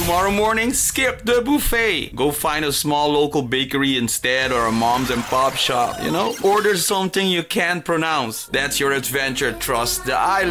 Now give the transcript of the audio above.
Tomorrow morning, skip the buffet. Go find a small local bakery instead, or a mom's and pop shop, you know? Order something you can't pronounce. That's your adventure. Trust the island.